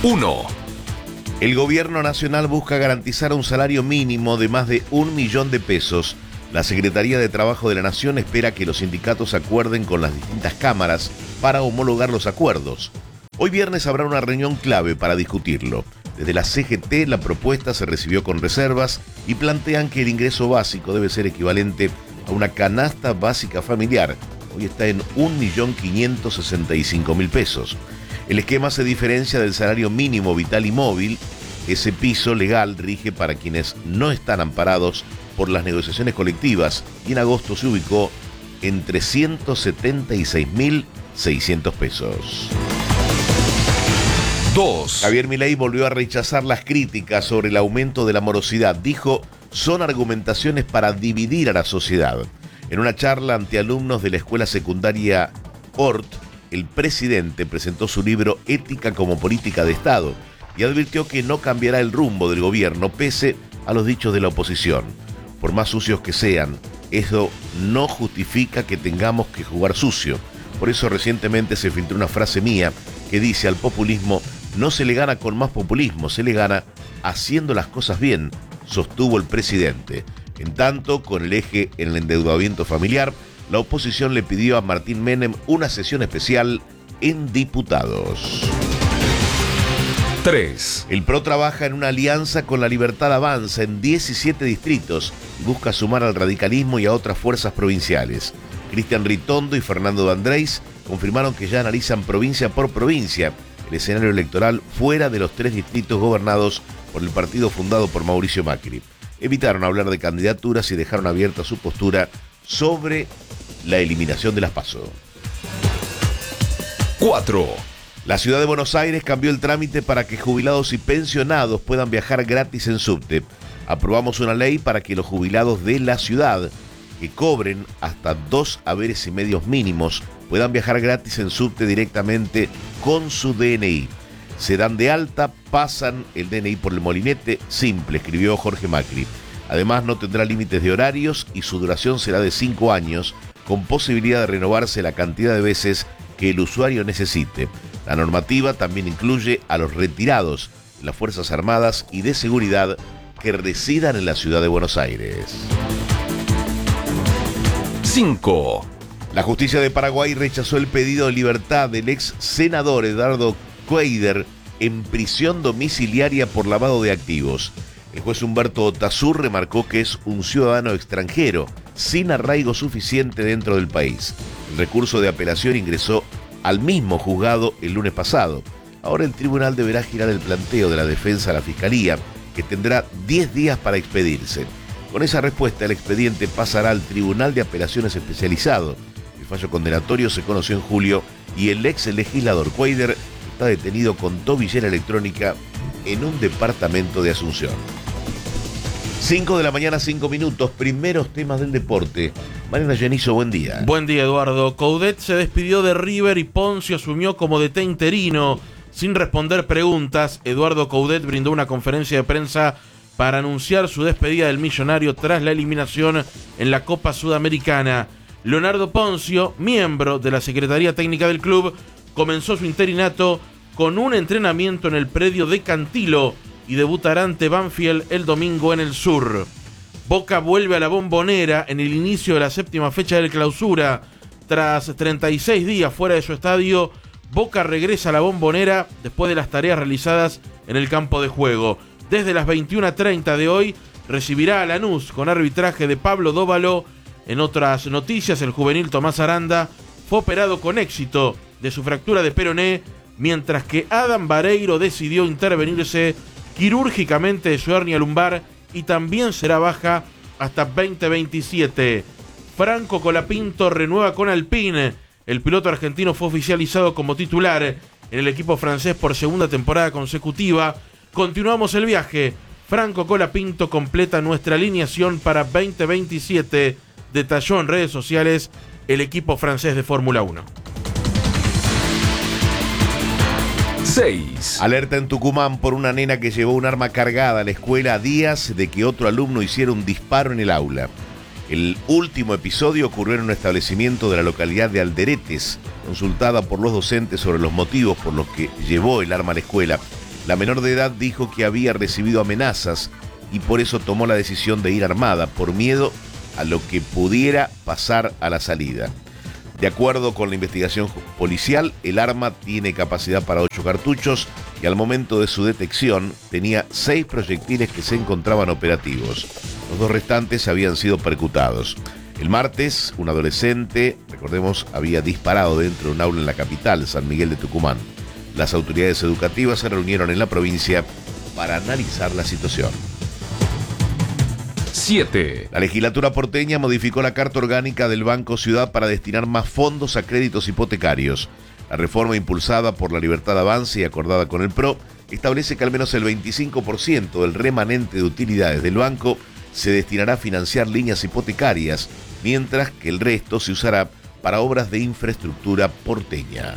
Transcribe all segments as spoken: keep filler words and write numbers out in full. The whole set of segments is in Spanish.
uno. El gobierno nacional busca garantizar un salario mínimo de más de un millón de pesos. La Secretaría de Trabajo de la Nación espera que los sindicatos acuerden con las distintas cámaras para homologar los acuerdos. Hoy viernes habrá una reunión clave para discutirlo. Desde la C G T la propuesta se recibió con reservas y plantean que el ingreso básico debe ser equivalente a una canasta básica familiar. Hoy está en un millón quinientos sesenta y cinco mil pesos. El esquema se diferencia del salario mínimo vital y móvil. Ese piso legal rige para quienes no están amparados por las negociaciones colectivas y en agosto se ubicó en trescientos setenta y seis mil seiscientos pesos. dos. Javier Milei volvió a rechazar las críticas sobre el aumento de la morosidad. Dijo, son argumentaciones para dividir a la sociedad. En una charla ante alumnos de la escuela secundaria Hort, el presidente presentó su libro Ética como Política de Estado y advirtió que no cambiará el rumbo del gobierno pese a los dichos de la oposición. Por más sucios que sean, eso no justifica que tengamos que jugar sucio. Por eso recientemente se filtró una frase mía que dice al populismo no se le gana con más populismo, se le gana haciendo las cosas bien, sostuvo el presidente. En tanto, con el eje en el endeudamiento familiar, la oposición le pidió a Martín Menem una sesión especial en diputados. tres. El P R O trabaja en una alianza con La Libertad Avanza en diecisiete distritos y busca sumar al radicalismo y a otras fuerzas provinciales. Cristian Ritondo y Fernando D'Andrés confirmaron que ya analizan provincia por provincia el escenario electoral fuera de los tres distritos gobernados por el partido fundado por Mauricio Macri. Evitaron hablar de candidaturas y dejaron abierta su postura sobre la eliminación de las PASO. cuatro. La ciudad de Buenos Aires cambió el trámite para que jubilados y pensionados puedan viajar gratis en subte. Aprobamos una ley para que los jubilados de la ciudad que cobren hasta dos haberes y medios mínimos puedan viajar gratis en subte directamente con su D N I. Se dan de alta, pasan el D N I por el molinete, simple, escribió Jorge Macri. Además no tendrá límites de horarios y su duración será de cinco años, con posibilidad de renovarse la cantidad de veces que el usuario necesite. La normativa también incluye a los retirados de las Fuerzas Armadas y de Seguridad que residan en la ciudad de Buenos Aires. cinco. La justicia de Paraguay rechazó el pedido de libertad del ex senador Eduardo Cueider en prisión domiciliaria por lavado de activos. El juez Humberto Otazur remarcó que es un ciudadano extranjero sin arraigo suficiente dentro del país. El recurso de apelación ingresó al mismo juzgado el lunes pasado. Ahora el tribunal deberá girar el planteo de la defensa a la fiscalía, que tendrá diez días para expedirse. Con esa respuesta, el expediente pasará al Tribunal de Apelaciones Especializado. El fallo condenatorio se conoció en julio y el ex legislador Cueider está detenido con tobillera electrónica en un departamento de Asunción. cinco de la mañana, cinco minutos, primeros temas del deporte. Mariana Genizo, buen día. Buen día, Eduardo. Coudet se despidió de River y Poncio asumió como D T interino. Sin responder preguntas, Eduardo Coudet brindó una conferencia de prensa para anunciar su despedida del millonario tras la eliminación en la Copa Sudamericana. Leonardo Poncio, miembro de la Secretaría Técnica del club, comenzó su interinato con un entrenamiento en el predio de Cantilo y debutará ante Banfield el domingo en el Sur. Boca vuelve a la Bombonera en el inicio de la séptima fecha del Clausura. Tras treinta y seis días fuera de su estadio, Boca regresa a la Bombonera después de las tareas realizadas en el campo de juego. Desde las veintiuna treinta de hoy recibirá a Lanús con arbitraje de Pablo Dóvalo. En otras noticias, el juvenil Tomás Aranda fue operado con éxito de su fractura de peroné, mientras que Adam Vareiro decidió intervenirse quirúrgicamente de su hernia lumbar y también será baja hasta veinte veintisiete. Franco Colapinto renueva con Alpine. El piloto argentino fue oficializado como titular en el equipo francés por segunda temporada consecutiva. Continuamos el viaje. Franco Colapinto completa nuestra alineación para veinte veintisiete. Detalló en redes sociales el equipo francés de Fórmula uno. seis. Alerta en Tucumán por una nena que llevó un arma cargada a la escuela a días de que otro alumno hiciera un disparo en el aula. El último episodio ocurrió en un establecimiento de la localidad de Alderetes. Consultada por los docentes sobre los motivos por los que llevó el arma a la escuela, La menor de edad dijo que había recibido amenazas y por eso tomó la decisión de ir armada, por miedo a lo que pudiera pasar a la salida. De acuerdo con la investigación policial, el arma tiene capacidad para ocho cartuchos y al momento de su detección tenía seis proyectiles que se encontraban operativos. Los dos restantes habían sido percutados. El martes, un adolescente, recordemos, había disparado dentro de un aula en la capital, San Miguel de Tucumán. Las autoridades educativas se reunieron en la provincia para analizar la situación. siete. La legislatura porteña modificó la carta orgánica del Banco Ciudad para destinar más fondos a créditos hipotecarios. La reforma impulsada por la Libertad Avance y acordada con el P R O establece que al menos el veinticinco por ciento del remanente de utilidades del banco se destinará a financiar líneas hipotecarias, mientras que el resto se usará para obras de infraestructura porteña.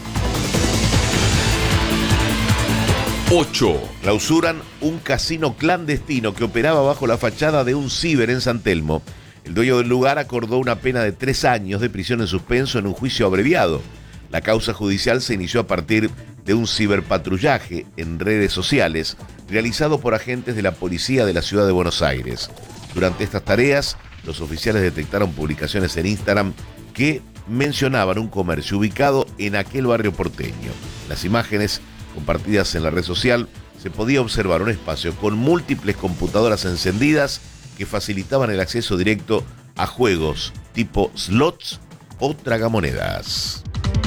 ocho. Clausuran un casino clandestino que operaba bajo la fachada de un ciber en San Telmo. El dueño del lugar acordó una pena de tres años de prisión en suspenso en un juicio abreviado. La causa judicial se inició a partir de un ciberpatrullaje en redes sociales realizado por agentes de la policía de la ciudad de Buenos Aires. Durante estas tareas, los oficiales detectaron publicaciones en Instagram que mencionaban un comercio ubicado en aquel barrio porteño. Las imágenes compartidas en la red social, se podía observar un espacio con múltiples computadoras encendidas que facilitaban el acceso directo a juegos tipo slots o tragamonedas.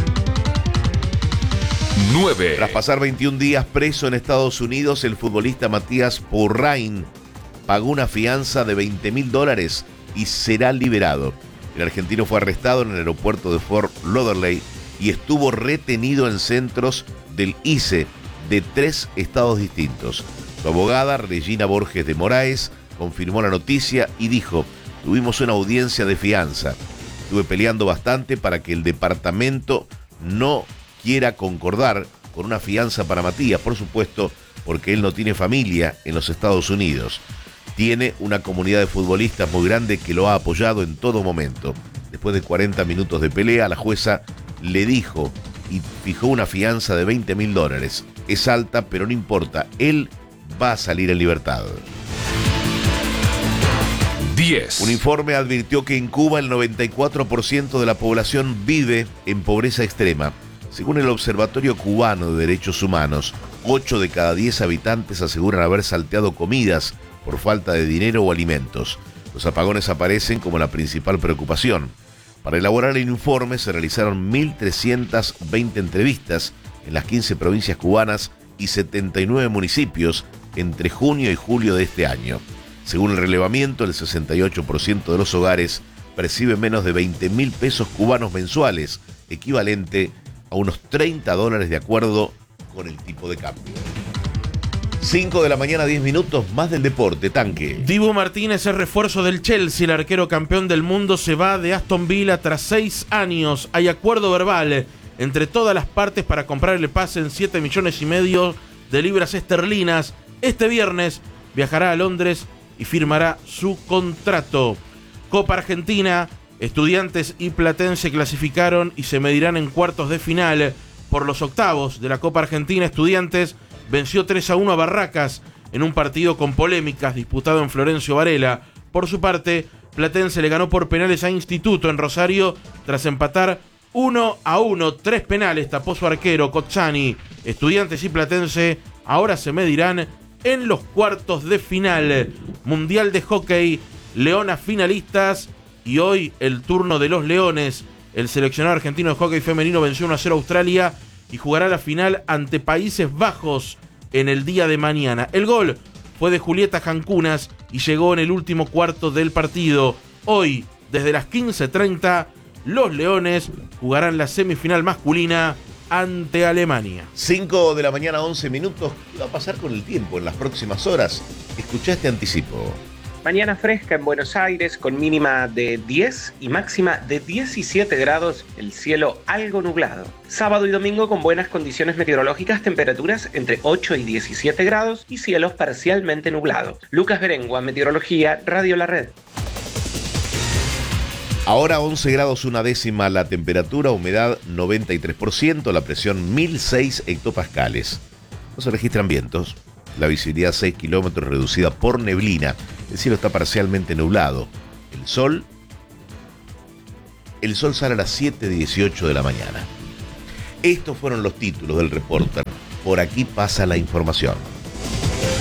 nueve. Tras pasar veintiún días preso en Estados Unidos, el futbolista Matías Purrain pagó una fianza de veinte mil dólares y será liberado. El argentino fue arrestado en el aeropuerto de Fort Lauderdale y estuvo retenido en centros del I C E de tres estados distintos. Su abogada, Regina Borges de Moraes, confirmó la noticia y dijo: tuvimos una audiencia de fianza. Estuve peleando bastante para que el departamento no quiera concordar con una fianza para Matías, por supuesto, porque él no tiene familia en los Estados Unidos. Tiene una comunidad de futbolistas muy grande que lo ha apoyado en todo momento. Después de cuarenta minutos de pelea, la jueza le dijo y fijó una fianza de veinte mil dólares. Es alta, pero no importa, él va a salir en libertad. diez. Un informe advirtió que en Cuba el noventa y cuatro por ciento de la población vive en pobreza extrema. Según el Observatorio Cubano de Derechos Humanos, ocho de cada diez habitantes aseguran haber salteado comidas por falta de dinero o alimentos. Los apagones aparecen como la principal preocupación. Para elaborar el informe se realizaron mil trescientas veinte entrevistas en las quince provincias cubanas y setenta y nueve municipios entre junio y julio de este año. Según el relevamiento, el sesenta y ocho por ciento de los hogares percibe menos de veinte mil pesos cubanos mensuales, equivalente a unos treinta dólares de acuerdo con el tipo de cambio. cinco de la mañana, diez minutos, más del deporte, Tanque. Dibu Martínez es refuerzo del Chelsea. El arquero campeón del mundo se va de Aston Villa tras seis años. Hay acuerdo verbal entre todas las partes para comprar el pase en siete millones y medio de libras esterlinas. Este viernes viajará a Londres y firmará su contrato. Copa Argentina, Estudiantes y Platense clasificaron y se medirán en cuartos de final por los octavos de la Copa Argentina. Estudiantes venció tres a uno a Barracas en un partido con polémicas disputado en Florencio Varela. Por su parte, Platense le ganó por penales a Instituto en Rosario tras empatar uno a uno. Tres penales tapó su arquero Cozzani. Estudiantes y Platense ahora se medirán en los cuartos de final. Mundial de Hockey, Leona finalistas y hoy el turno de los Leones. El seleccionado argentino de hockey femenino venció uno a cero a Australia y jugará la final ante Países Bajos en el día de mañana. El gol fue de Julieta Jancunas y llegó en el último cuarto del partido. Hoy, desde las quince treinta, los Leones jugarán la semifinal masculina ante Alemania. cinco de la mañana, once minutos. ¿Qué va a pasar con el tiempo en las próximas horas? Escuchá este anticipo. Mañana fresca en Buenos Aires con mínima de diez y máxima de diecisiete grados, el cielo algo nublado. Sábado y domingo con buenas condiciones meteorológicas, temperaturas entre ocho y diecisiete grados y cielos parcialmente nublados. Lucas Berengua, Meteorología, Radio La Red. Ahora once grados una décima la temperatura, humedad noventa y tres por ciento, la presión mil seis hectopascales. No se registran vientos. La visibilidad seis kilómetros reducida por neblina. El cielo está parcialmente nublado. El sol... El sol sale a las siete dieciocho de la mañana. Estos fueron los títulos del Reporter. Por aquí pasa la información.